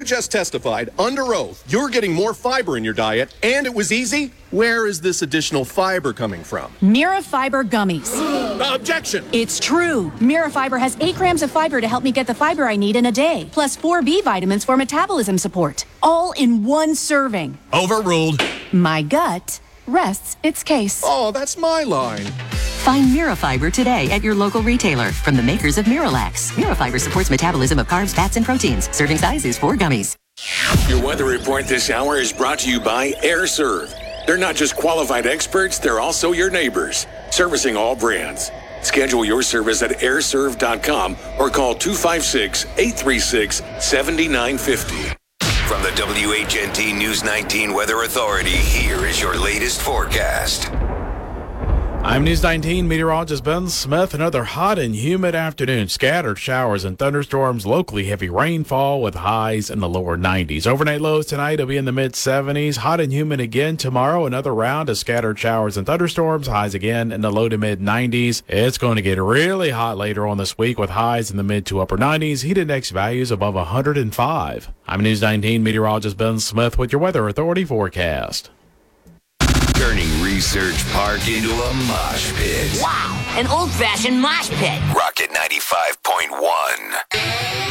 just testified under oath you're getting more fiber in your diet, and it was easy. Where is this additional fiber coming from? Mirafiber gummies. Objection! It's true. Mirafiber has 8 grams of fiber to help me get the fiber I need in a day, plus 4 B vitamins for metabolism support, all in one serving. Overruled. My gut rests its case. Oh, that's my line. Find Mirafiber today at your local retailer from the makers of Miralax. Mirafiber supports metabolism of carbs, fats, and proteins. Serving size is 4 gummies. Your weather report this hour is brought to you by AirServe. They're not just qualified experts, they're also your neighbors, servicing all brands. Schedule your service at airserve.com or call 256-836-7950. From the WHNT News 19 Weather Authority, here is your latest forecast. I'm News 19 meteorologist Ben Smith. Another hot and humid afternoon. Scattered showers and thunderstorms, locally heavy rainfall with highs in the lower 90s. Overnight lows tonight will be in the mid-70s. Hot and humid again tomorrow. Another round of scattered showers and thunderstorms. Highs again in the low to mid-90s. It's going to get really hot later on this week with highs in the mid to upper 90s. Heat index values above 105. I'm News 19 meteorologist Ben Smith with your Weather Authority forecast. Turning Research Park into a mosh pit. Wow, an old-fashioned mosh pit. Rocket 95.1.